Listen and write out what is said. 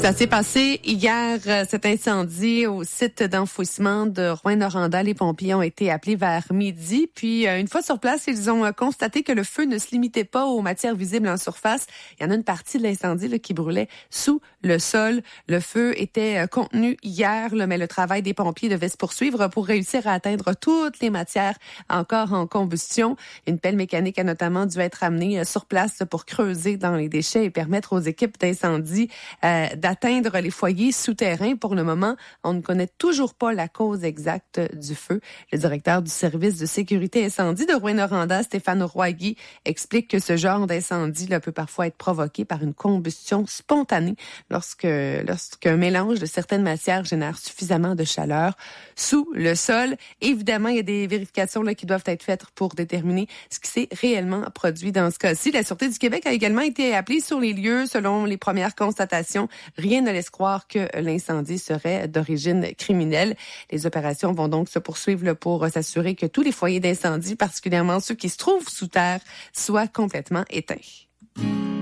Ça s'est passé hier, cet incendie au site d'enfouissement de Rouyn-Noranda. Les pompiers ont été appelés vers midi. Puis, une fois sur place, ils ont constaté que le feu ne se limitait pas aux matières visibles en surface. Il y en a une partie de l'incendie là, qui brûlait sous le sol. Le feu était contenu hier, là, mais le travail des pompiers devait se poursuivre pour réussir à atteindre toutes les matières encore en combustion. Une pelle mécanique a notamment dû être amenée sur place pour creuser dans les déchets et permettre aux équipes d'incendie d'atteindre les foyers souterrains. Pour le moment, on ne connaît toujours pas la cause exacte du feu. Le directeur du service de sécurité incendie de Rouyn-Noranda, Stéphane Roygui, explique que ce genre d'incendie là, peut parfois être provoqué par une combustion spontanée lorsqu'un mélange de certaines matières génère suffisamment de chaleur sous le sol. Évidemment, il y a des vérifications là, qui doivent être faites pour déterminer ce qui s'est réellement produit dans ce cas-ci. La Sûreté du Québec a également été appelée sur les lieux. Selon les premières constatations, rien ne laisse croire que l'incendie serait d'origine criminelle. Les opérations vont donc se poursuivre là, pour s'assurer que tous les foyers d'incendie, particulièrement ceux qui se trouvent sous terre, soient complètement éteints.